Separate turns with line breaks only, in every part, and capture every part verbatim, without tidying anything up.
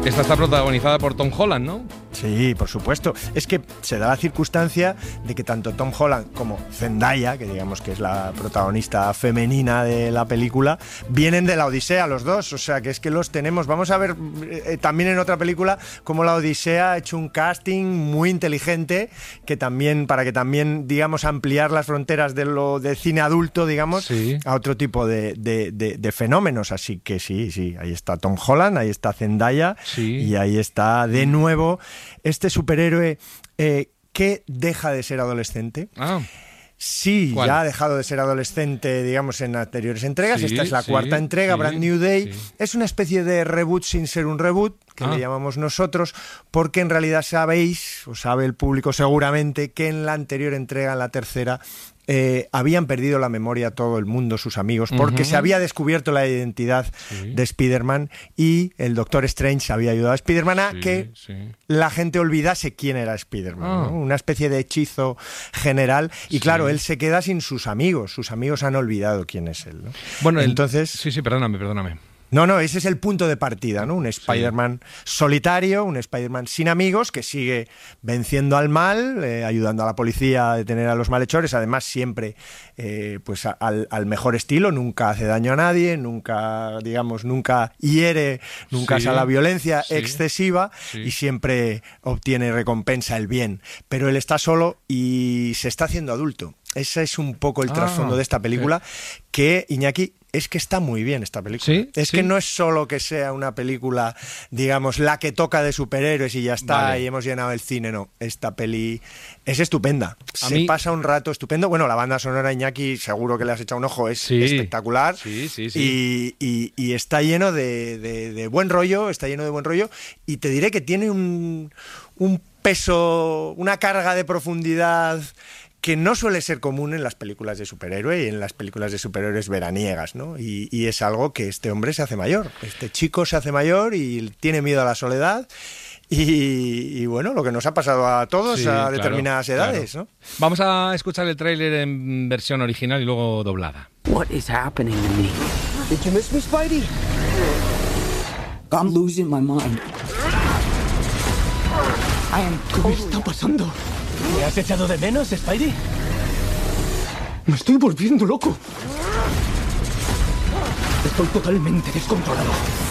Esta está protagonizada por Tom Holland, ¿no?
Sí, por supuesto. Es que se da la circunstancia de que tanto Tom Holland como Zendaya, que digamos que es la protagonista femenina de la película, vienen de la Odisea los dos. O sea, que es que los tenemos. Vamos a ver eh, también en otra película cómo la Odisea ha hecho un casting muy inteligente que también, para que también, digamos, ampliar las fronteras de lo de cine adulto, digamos, sí, a otro tipo de, de, de, de fenómenos. Así que sí, sí, ahí está Tom Holland, ahí está Zendaya, sí, y ahí está de nuevo este superhéroe eh, que deja de ser adolescente. Ah. Sí, ¿cuál? Ya ha dejado de ser adolescente, digamos, en anteriores entregas. Sí, esta es la sí, cuarta entrega, sí, Brand New Day. Sí. Es una especie de reboot sin ser un reboot, que ah. le llamamos nosotros, porque en realidad sabéis, o sabe el público seguramente, que en la anterior entrega, en la tercera, Eh, habían perdido la memoria todo el mundo, sus amigos, porque uh-huh. se había descubierto la identidad sí. de Spider-Man y el Doctor Strange había ayudado a Spider-Man a sí, que sí. la gente olvidase quién era Spider-Man, oh. ¿no? Una especie de hechizo general y sí. claro, él se queda sin sus amigos, sus amigos han olvidado quién es él, ¿no?
Bueno, entonces... El... Sí, sí, perdóname, perdóname.
No, no, ese es el punto de partida, ¿no? Un Spider-Man sí. solitario, un Spider-Man sin amigos, que sigue venciendo al mal, eh, ayudando a la policía a detener a los malhechores, además siempre eh, pues a, al, al mejor estilo, nunca hace daño a nadie, nunca, digamos, nunca hiere, nunca sí. es a la violencia sí. excesiva sí. y siempre obtiene recompensa el bien. Pero él está solo y se está haciendo adulto. Ese es un poco el ah, trasfondo de esta película, que, Iñaki, es que está muy bien esta película. ¿Sí? Es ¿Sí? que no es solo que sea una película, digamos, la que toca de superhéroes y ya está, vale. y hemos llenado el cine, no. Esta peli es estupenda. A Se mí... pasa un rato estupendo. Bueno, la banda sonora, Iñaki, seguro que le has echado un ojo, es sí. espectacular.
Sí, sí, sí.
Y, y, y está lleno de, de, de buen rollo, está lleno de buen rollo. Y te diré que tiene un, un peso, una carga de profundidad que no suele ser común en las películas de superhéroe y en las películas de superhéroes veraniegas, ¿no? Y, y es algo que este hombre se hace mayor, este chico se hace mayor y tiene miedo a la soledad y, y bueno, lo que nos ha pasado a todos sí, a claro, determinadas edades, claro. ¿no?
Vamos a escuchar el tráiler en versión original y luego doblada.
What is happening to me? Did you miss me, Spidey? I'm losing my mind. I am totally... ¿Qué está pasando? ¿Me has echado de menos, Spidey? Me estoy volviendo loco. Estoy totalmente descontrolado.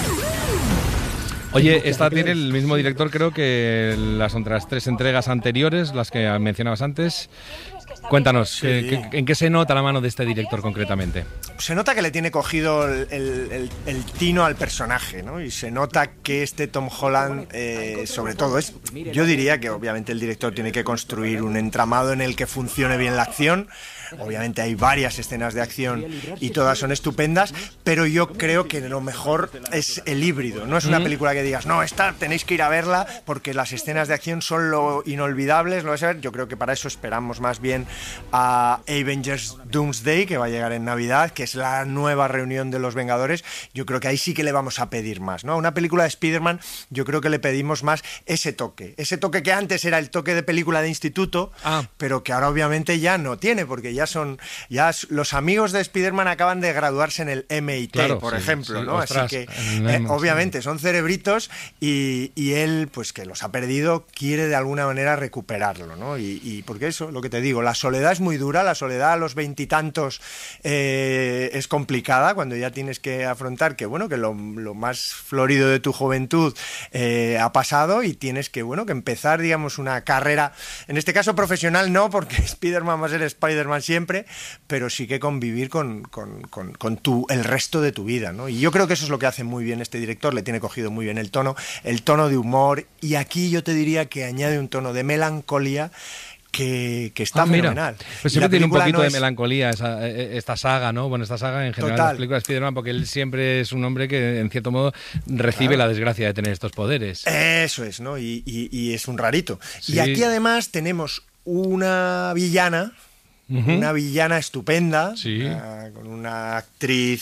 Oye, esta tiene el mismo director, creo, que las otras tres entregas anteriores, las que mencionabas antes. Cuéntanos, sí. ¿qué, qué, ¿en qué se nota la mano de este director concretamente?
Se nota que le tiene cogido el, el, el tino al personaje, ¿no? Y se nota que este Tom Holland, eh, sobre todo, es, yo diría que obviamente el director tiene que construir un entramado en el que funcione bien la acción. Obviamente hay varias escenas de acción y todas son estupendas, pero yo creo que lo mejor es el híbrido. No es una película que digas, no, esta tenéis que ir a verla porque las escenas de acción son lo inolvidables, lo vais a ver. Yo creo que para eso esperamos más bien a Avengers Doomsday, que va a llegar en Navidad, que es la nueva reunión de los Vengadores. Yo creo que ahí sí que le vamos a pedir más, ¿no? A una película de Spider-Man yo creo que le pedimos más ese toque, ese toque que antes era el toque de película de instituto, ah. pero que ahora obviamente ya no tiene, porque ya son, ya los amigos de Spider-Man acaban de graduarse en el M I T, claro, por sí, ejemplo, sí, ¿no? Ostras, así que eh, M, obviamente sí. son cerebritos y, y él, pues que los ha perdido, quiere de alguna manera recuperarlo, ¿no? Y, y porque eso, lo que te digo, la soledad es muy dura, la soledad a los veintitantos eh, es complicada, cuando ya tienes que afrontar que, bueno, que lo, lo más florido de tu juventud eh, ha pasado y tienes que, bueno, que empezar, digamos, una carrera, en este caso profesional no, porque Spider-Man va a ser Spider-Man siempre, pero sí que convivir con, con, con, con tu, el resto de tu vida, ¿no? Y yo creo que eso es lo que hace muy bien este director, le tiene cogido muy bien el tono, el tono de humor, y aquí yo te diría que añade un tono de melancolía que, que está ah, fenomenal.
Pues siempre tiene un poquito no es... de melancolía esa, esta saga, ¿no? Bueno, esta saga en general, las películas de Spider-Man, porque él siempre es un hombre que, en cierto modo, recibe claro. la desgracia de tener estos poderes.
Eso es, ¿no? Y, y, y es un rarito. Sí. Y aquí, además, tenemos una villana, uh-huh. una villana estupenda, sí. una, con una actriz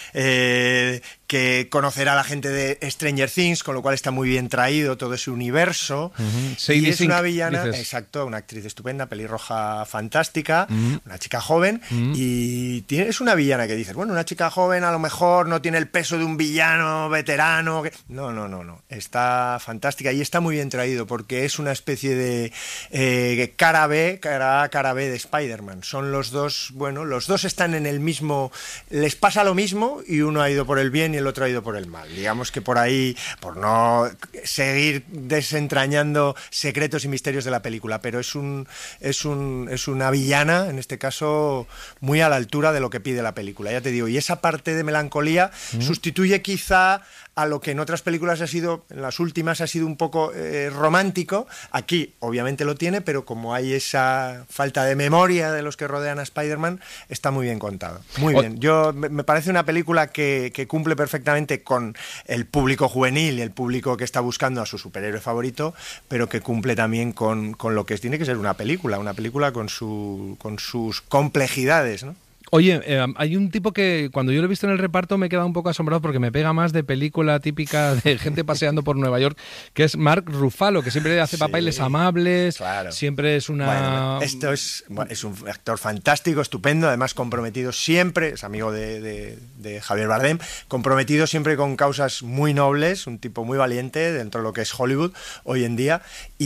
eh, que conocerá a la gente de Stranger Things, con lo cual está muy bien traído todo ese universo.
Uh-huh.
Y
Sadie
es una
Sink,
villana,
dices.
exacto, una actriz estupenda, pelirroja fantástica,
Uh-huh.
una chica joven,
Uh-huh.
y tiene, es una villana que dices, bueno, una chica joven a lo mejor no tiene el peso de un villano veterano. Que... No, no, no, no. Está fantástica y está muy bien traído porque es una especie de eh, cara B, cara A, cara B de Spider-Man. Son los dos, bueno, los dos están en el mismo, les pasa lo mismo y uno ha ido por el bien y el otro ha ido por el mal. Digamos que por ahí, por no seguir desentrañando secretos y misterios de la película, pero es un es un es una villana, en este caso, muy a la altura de lo que pide la película, ya te digo. Y esa parte de melancolía mm. sustituye quizá a lo que en otras películas ha sido, en las últimas ha sido un poco eh, romántico. Aquí obviamente lo tiene, pero como hay esa falta de memoria de los que rodean a Spider-Man, está muy bien contado. Muy
o...
bien. Yo me parece una película que, que cumple perfectamente con el público juvenil y el público que está buscando a su superhéroe favorito, pero que cumple también con, con lo que tiene que ser una película, una película con, su, con sus complejidades, ¿no?
Oye, eh, hay un tipo que cuando yo lo he visto en el reparto me he quedado un poco asombrado porque me pega más de película típica de gente paseando por Nueva York, que es Mark Ruffalo, que siempre hace sí, papeles amables, claro. Siempre es una...
Bueno, esto es, bueno, es un actor fantástico, estupendo, además comprometido siempre, es amigo de, de, de Javier Bardem, comprometido siempre con causas muy nobles, un tipo muy valiente dentro de lo que es Hollywood hoy en día,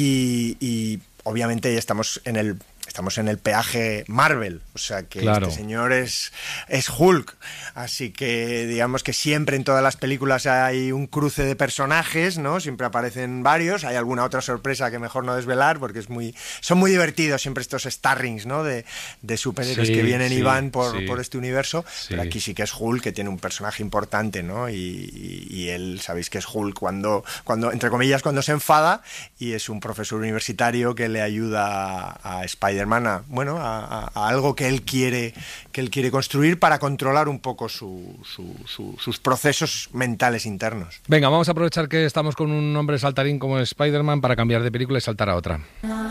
y, y obviamente ya estamos en el... Estamos en el peaje Marvel, o sea que claro. Este señor es, es Hulk, así que digamos que siempre en todas las películas hay un cruce de personajes, ¿no? Siempre aparecen varios, hay alguna otra sorpresa que mejor no desvelar porque es muy, son muy divertidos siempre estos starrings, ¿no? De, de superhéroes sí, que vienen sí, y van por, sí. por este universo, sí. Pero aquí sí que es Hulk, que tiene un personaje importante, ¿no? Y, y, y él, sabéis que es Hulk cuando, cuando, entre comillas, cuando se enfada, y es un profesor universitario que le ayuda a, a Spider hermana, bueno, a, a, a algo que él quiere que él quiere construir para controlar un poco su, su, su, sus procesos mentales internos.
Venga, vamos a aprovechar que estamos con un hombre saltarín como Spider-Man para cambiar de película y saltar a otra.